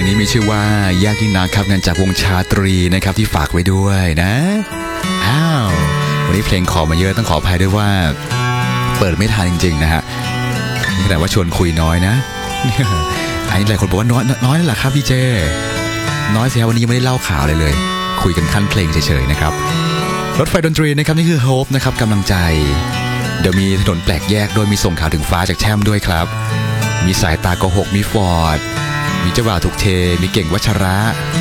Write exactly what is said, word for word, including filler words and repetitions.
นี้มีชื่อว่ายากยิ่งนักครับงานจากวงชาตรีนะครับที่ฝากไว้ด้วยนะอ้าววันนี้เพลงขอมาเยอะต้องขออภัยด้วยว่าเปิดไม่ทันจริงๆนะฮะนี่ขนาดว่าชวนคุยน้อยนะอันนี้หลายคนบอกว่าน้อยน้อยแล้วล่ะครับพี่เจน้อยสิครับวันนี้ยังไม่ได้เล่าข่าวเลยเลยคุยกันขั้นเพลงเฉยๆนะครับรถไฟดนตรีนะครับนี่คือ Hope นะครับกำลังใจเดี๋ยวมีถนนแปลกแยกโดยมีส่งข่าวถึงฟ้าจากแช่มด้วยครับมีสายตาโกหกมีฟอร์ดมีเจ้าบ่าวถูกเทมีเก่งวัชระ